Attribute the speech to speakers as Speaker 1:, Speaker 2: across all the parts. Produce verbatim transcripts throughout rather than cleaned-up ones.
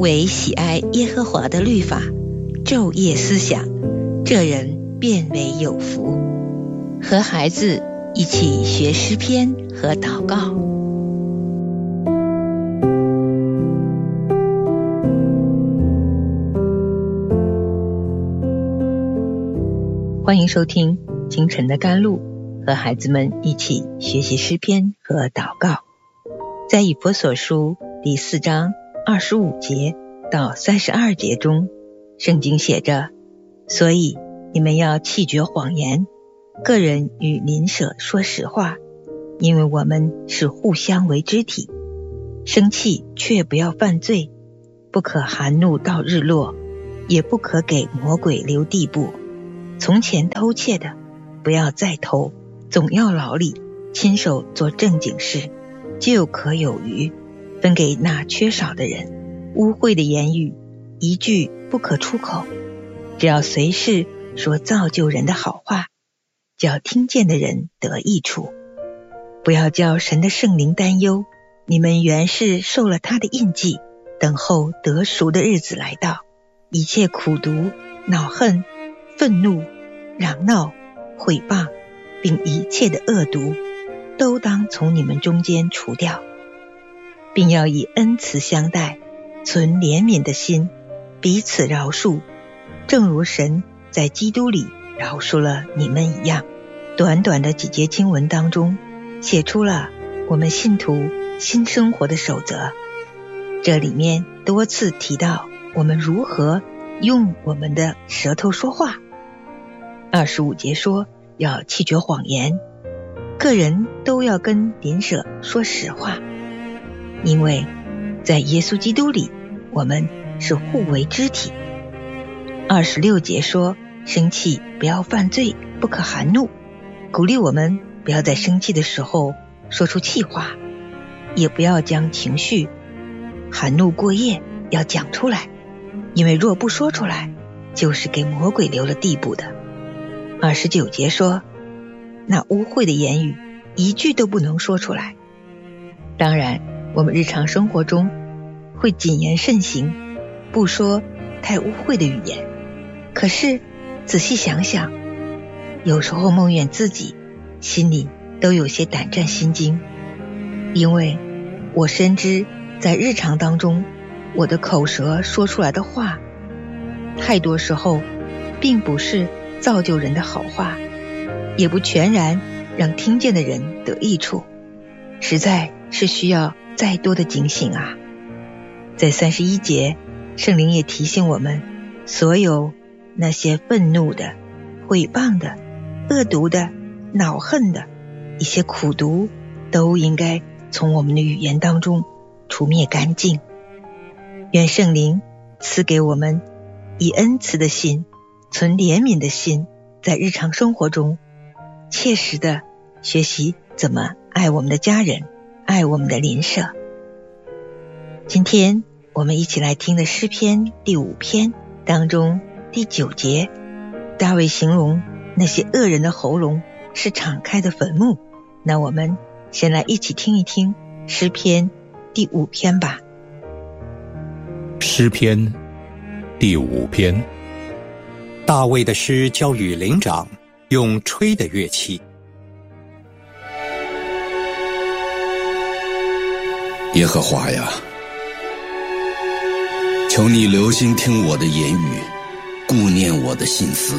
Speaker 1: 唯喜爱耶和华的律法，昼夜思想，这人便为有福。和孩子一起学诗篇和祷告。欢迎收听清晨的甘露，和孩子们一起学习诗篇和祷告。在以弗所书第四章二十五节到三十二节中，圣经写着：所以你们要弃绝谎言，个人与邻舍说实话，因为我们是互相为肢体。生气却不要犯罪，不可含怒到日落，也不可给魔鬼留地步。从前偷窃的，不要再偷，总要劳力，亲手做正经事，就可有余，分给那缺少的人。污秽的言语一句不可出口，只要随时说造就人的好话，叫听见的人得益处。不要叫神的圣灵担忧，你们原是受了他的印记，等候得赎的日子来到。一切苦毒、恼恨、愤怒、嚷闹、毁谤，并一切的恶毒，都当从你们中间除掉，并要以恩慈相待，存怜悯的心，彼此饶恕，正如神在基督里饶恕了你们一样。短短的几节经文当中，写出了我们信徒新生活的守则。这里面多次提到我们如何用我们的舌头说话。二十五节说要弃绝谎言，个人都要跟邻舍说实话，因为在耶稣基督里我们是互为肢体。二十六节说生气不要犯罪，不可含怒，鼓励我们不要在生气的时候说出气话，也不要将情绪含怒过夜，要讲出来，因为若不说出来，就是给魔鬼留了地步的。二十九节说那污秽的言语一句都不能说出来。当然我们日常生活中会谨言慎行，不说太污秽的语言，可是仔细想想，有时候梦怨自己心里都有些胆战心惊，因为我深知在日常当中我的口舌说出来的话，太多时候并不是造就人的好话，也不全然让听见的人得益处，实在是需要再多的警醒啊。在三十一节，圣灵也提醒我们，所有那些愤怒的、毁谤的、恶毒的、恼恨的一些苦毒，都应该从我们的语言当中除灭干净。愿圣灵赐给我们以恩慈的心，存怜悯的心，在日常生活中切实的学习怎么爱我们的家人，爱我们的邻舍。今天我们一起来听的诗篇第五篇当中第九节，大卫形容那些恶人的喉咙是敞开的坟墓。那我们先来一起听一听诗篇第五篇吧。
Speaker 2: 诗篇第五篇，大卫的诗交与灵长，用吹的乐器。
Speaker 3: 耶和华呀，求你留心听我的言语，顾念我的心思。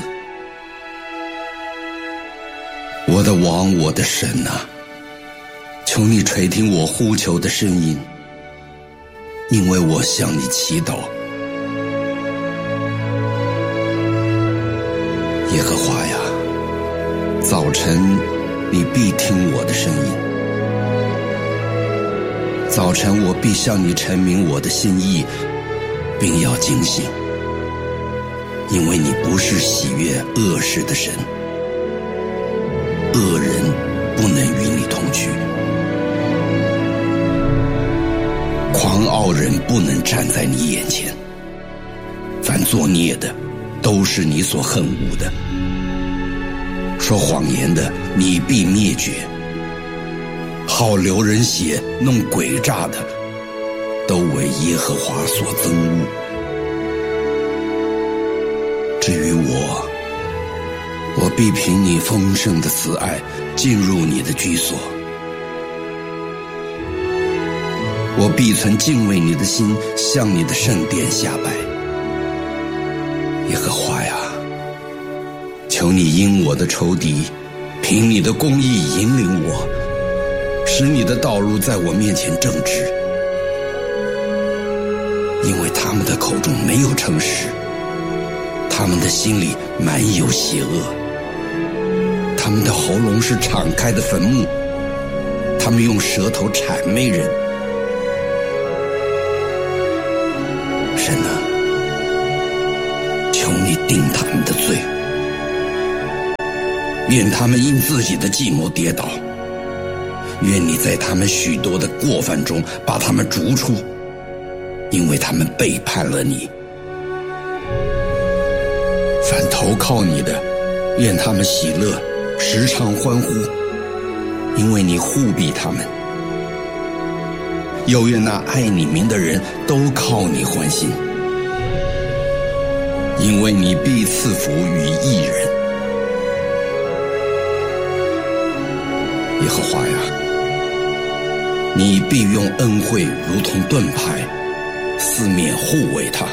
Speaker 3: 我的王，我的神啊，求你垂听我呼求的声音，因为我向你祈祷。耶和华呀，早晨你必听我的声音，早晨我必向你陈明我的心意，并要警醒，因为你不是喜悦恶事的神，恶人不能与你同居，狂傲人不能站在你眼前，凡作孽的都是你所恨恶的，说谎言的你必灭绝，好流人血弄诡诈的都为耶和华所憎恶。至于我，我必凭你丰盛的慈爱进入你的居所，我必存敬畏你的心，向你的圣殿下拜。耶和华呀，求你因我的仇敌，凭你的公义引领我，使你的道路在我面前正直，因为他们的口中没有诚实，他们的心里满有邪恶，他们的喉咙是敞开的坟墓，他们用舌头谄媚人。神啊，求你定他们的罪，愿他们因自己的计谋跌倒，愿你在他们许多的过犯中把他们逐出，因为他们背叛了你。凡投靠你的，愿他们喜乐，时常欢呼，因为你护庇他们。又愿那爱你名的人都靠你欢心，因为你必赐福于义人。耶和华呀，你必用恩惠如同盾牌，四面护卫他。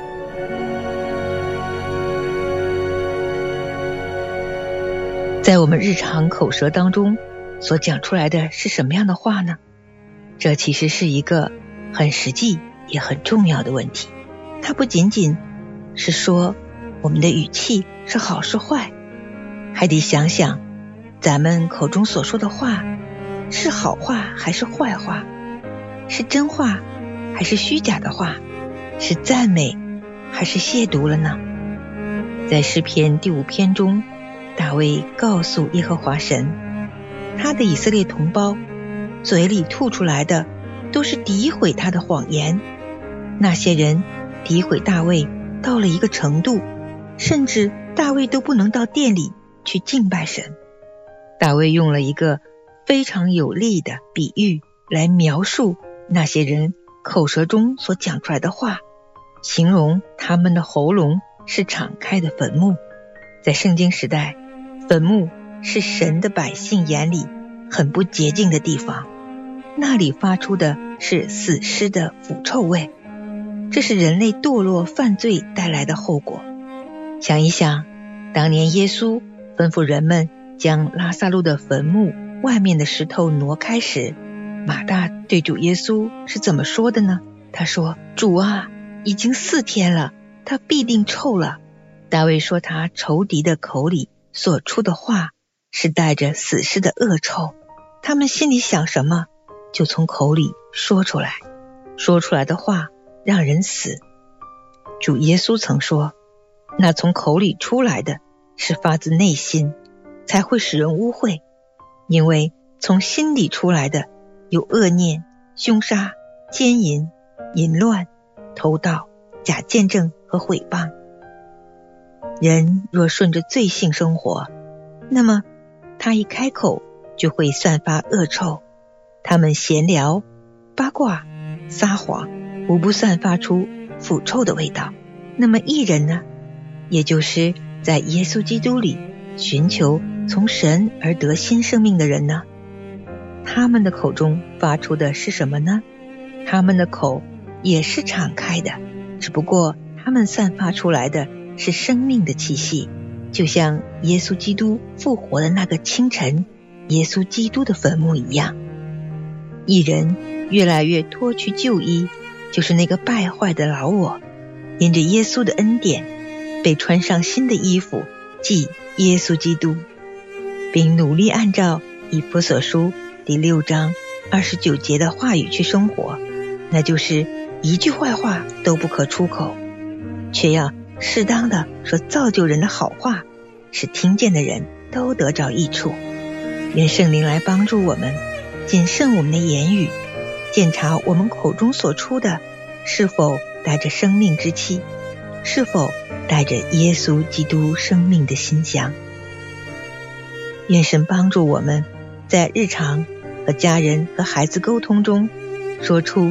Speaker 1: 在我们日常口舌当中所讲出来的是什么样的话呢？这其实是一个很实际也很重要的问题。它不仅仅是说我们的语气是好是坏，还得想想咱们口中所说的话是好话还是坏话，是真话还是虚假的话，是赞美还是亵渎了呢？在诗篇第五篇中，大卫告诉耶和华神，他的以色列同胞嘴里吐出来的都是诋毁他的谎言。那些人诋毁大卫到了一个程度，甚至大卫都不能到殿里去敬拜神。大卫用了一个非常有力的比喻来描述那些人口舌中所讲出来的话，形容他们的喉咙是敞开的坟墓。在圣经时代，坟墓是神的百姓眼里很不洁净的地方，那里发出的是死尸的腐臭味，这是人类堕落犯罪带来的后果。想一想，当年耶稣吩咐人们将拉撒路的坟墓外面的石头挪开时，马大对主耶稣是怎么说的呢？他说，主啊，已经四天了，他必定臭了。大卫说他仇敌的口里所出的话是带着死尸的恶臭，他们心里想什么就从口里说出来，说出来的话让人死。主耶稣曾说，那从口里出来的是发自内心，才会使人污秽，因为从心里出来的有恶念、凶杀、奸淫、淫乱、偷盗、假见证和毁谤。人若顺着罪性生活，那么他一开口就会散发恶臭。他们闲聊、八卦、撒谎，无不散发出腐臭的味道。那么义人呢？也就是在耶稣基督里寻求从神而得新生命的人呢？他们的口中发出的是什么呢？他们的口也是敞开的，只不过他们散发出来的是生命的气息，就像耶稣基督复活的那个清晨，耶稣基督的坟墓一样。义人越来越脱去旧衣，就是那个败坏的老我，因着耶稣的恩典被穿上新的衣服，即耶稣基督，并努力按照以弗所书第六章二十九节的话语去生活，那就是一句坏话都不可出口，却要适当的说造就人的好话，使听见的人都得着益处。愿圣灵来帮助我们谨慎我们的言语，检查我们口中所出的是否带着生命之气，是否带着耶稣基督生命的馨香。愿神帮助我们在日常和家人和孩子沟通中说出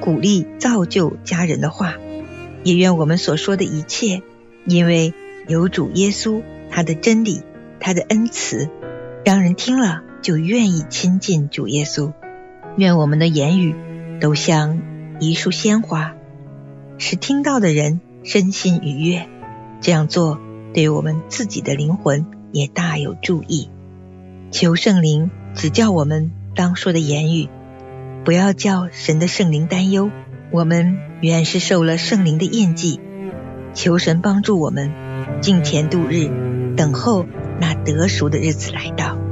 Speaker 1: 鼓励造就家人的话，也愿我们所说的一切，因为有主耶稣，他的真理，他的恩慈，让人听了就愿意亲近主耶稣。愿我们的言语都像一束鲜花，使听到的人身心愉悦。这样做对我们自己的灵魂也大有助益。求圣灵指教我们当说的言语，不要叫神的圣灵担忧。我们原是受了圣灵的印记，求神帮助我们敬虔度日，等候那得赎的日子来到。